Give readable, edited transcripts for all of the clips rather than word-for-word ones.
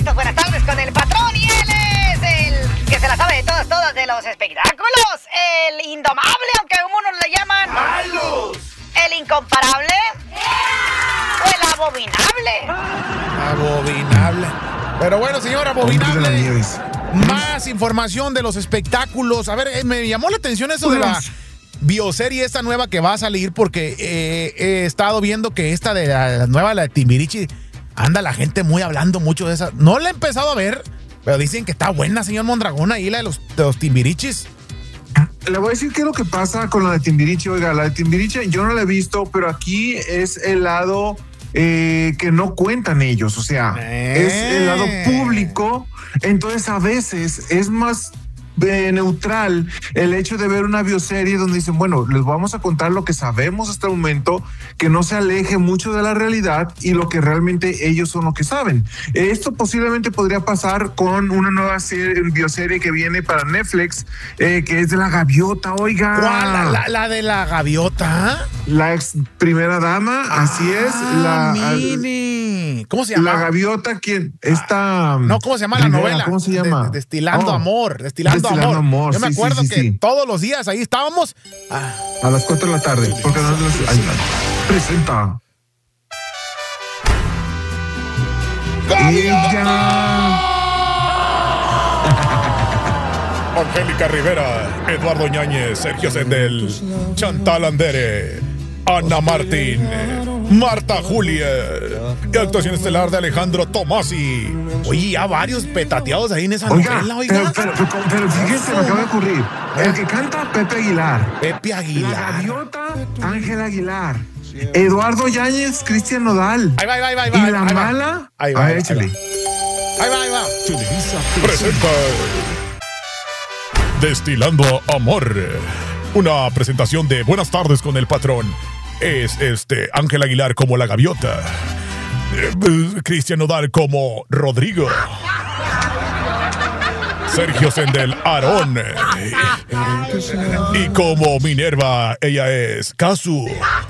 listos. Buenas tardes con el patrón y él es el que se la sabe de todas de los espectáculos. El indomable, aunque algunos le llaman... ¡Milos! El incomparable. O el abominable. Abominable. Pero bueno, señor Abominable, más información de los espectáculos. A ver, me llamó la atención eso de la bioserie esta nueva que va a salir, porque he estado viendo que esta de la nueva, la de Timbiriche, anda la gente hablando mucho de esa. No la he empezado a ver, pero dicen que está buena, señor Mondragón, ahí la de los Timbiriches. Le voy a decir qué es lo que pasa con la de Timbiriche. Oiga, la de Timbiriche yo no la he visto, pero aquí es el lado que no cuentan ellos, o sea, es el lado público. Entonces a veces es más neutral el hecho de ver una bioserie donde dicen, bueno, les vamos a contar lo que sabemos hasta el momento, que no se aleje mucho de la realidad y lo que realmente ellos son lo que saben. Esto posiblemente podría pasar con una nueva bioserie que viene para Netflix, que es de la gaviota. Oiga, ¿cuál? ¿La de la gaviota? La ex primera dama, así es. Mini. ¿Cómo se llama? La gaviota, ¿quién? Esta... No, ¿cómo se llama la novela? ¿Cómo se llama? Destilando Amor. Destilando Amor. Yo me acuerdo que todos los días ahí estábamos. A las 4 de la tarde. Porque no ahí presenta. ¡Ella! Angélica Rivera, Eduardo Ñáñez, Sergio Sendel, Chantal Andere, Ana Martín, Marta Julia, y actuación estelar de Alejandro Tomasi. Oye, ya varios petateados ahí en esa novela, oiga. Pero fíjese, me acaba de ocurrir. El que canta, Pepe Aguilar. Pepe Aguilar. La gaviota, Ángel Aguilar. Eduardo Yáñez, Cristian Nodal. Ahí va. Y la mala. Ahí va. Échale. Ahí va. Televisa presenta Destilando Amor, una presentación de Buenas tardes con el patrón. Es Ángel Aguilar como la gaviota, Cristian Nodal como Rodrigo, Sergio Sendel, Aarón, y como Minerva, ella es Casu.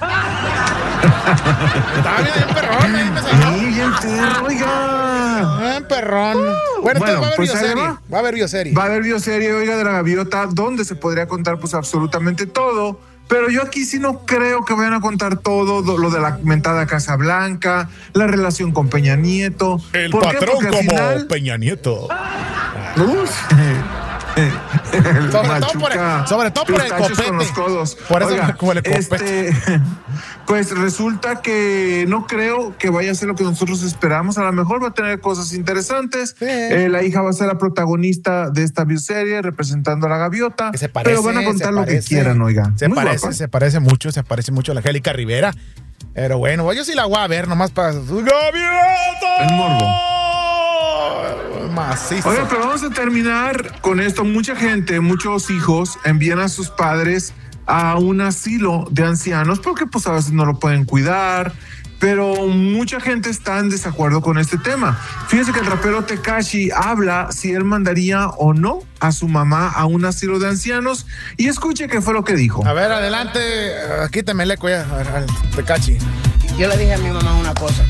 Está bien perrón, ahí me salió. Sí, bien perro, oiga. Perrón. Bueno, entonces va a haber pues bioserie. Va a haber bioserie. Va a haber bioserie, oiga, de la gaviota, donde se podría contar pues absolutamente todo. Pero yo aquí sí no creo que vayan a contar todo lo de la mentada Casa Blanca, la relación con Peña Nieto. El patrón como final... Peña Nieto. Sobre todo por el copete. Con los codos. Por eso, oiga, como el copete. Pues resulta que no creo que vaya a ser lo que nosotros esperamos. A lo mejor va a tener cosas interesantes. Sí. La hija va a ser la protagonista de esta bioserie, representando a la gaviota. Pero van a contar lo que quieran, oiga. Se parece mucho a la Angélica Rivera. Pero bueno, yo sí la voy a ver nomás para... ¡Gaviota! El morbo. Macizo. Oiga, pero vamos a terminar con esto. Mucha gente, muchos hijos envían a sus padres a un asilo de ancianos porque pues a veces no lo pueden cuidar, pero mucha gente está en desacuerdo con este tema. Fíjense que el rapero Tekashi habla si él mandaría o no a su mamá a un asilo de ancianos, y escuche qué fue lo que dijo. A ver, adelante, quítame el eco ya, al Tekashi. Yo le dije a mi mamá una cosa: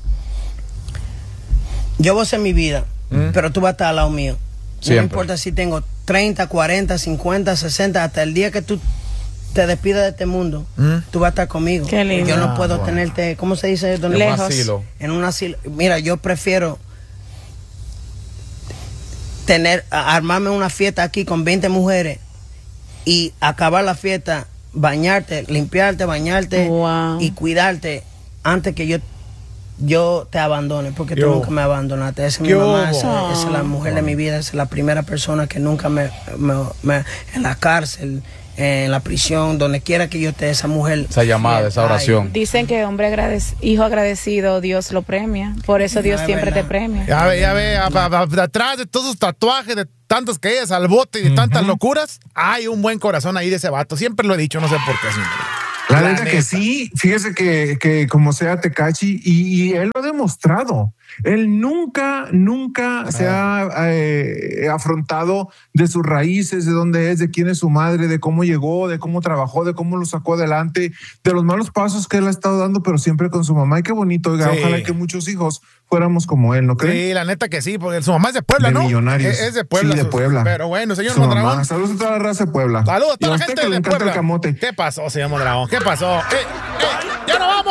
yo voy a hacer mi vida, pero tú vas a estar al lado mío. Siempre. No importa si tengo 30, 40, 50, 60, hasta el día que tú te despidas de este mundo, tú vas a estar conmigo. Qué lindo. Yo no puedo tenerte, ¿cómo se dice? Lejos. En un asilo. Mira, yo prefiero armarme una fiesta aquí con 20 mujeres y acabar la fiesta, bañarte, limpiarte, bañarte y cuidarte antes que yo te abandone, porque tú nunca me abandonaste. Esa es mi mamá, esa es la mujer de mi vida, esa es la primera persona que nunca me en la cárcel, en la prisión, donde quiera que yo esté, esa mujer. Esa llamada, esa oración. Dicen que hijo agradecido, Dios lo premia. Por eso Dios siempre te premia. Ya ve, atrás de todos esos tatuajes, de tantos que hayas al bote y de tantas locuras, hay un buen corazón ahí de ese vato. Siempre lo he dicho, no sé por qué. La neta que sí, fíjese que como sea Tekashi, y él lo ha demostrado. Él nunca se ha afrontado de sus raíces, de dónde es, de quién es su madre, de cómo llegó, de cómo trabajó, de cómo lo sacó adelante, de los malos pasos que él ha estado dando, pero siempre con su mamá. Y qué bonito, oiga, ojalá que muchos hijos fuéramos como él, ¿no creen? Sí, la neta que sí, porque su mamá es de Puebla, de ¿no? Millonarios. Es de Puebla. Sí, de Puebla. Pero bueno, señor Mondragón. Saludos a toda la raza de Puebla. Saludos a toda y la usted gente que le de encanta Puebla. el camote. ¿Qué pasó, señor Mondragón? ¿Qué pasó? ¡Ya no vamos!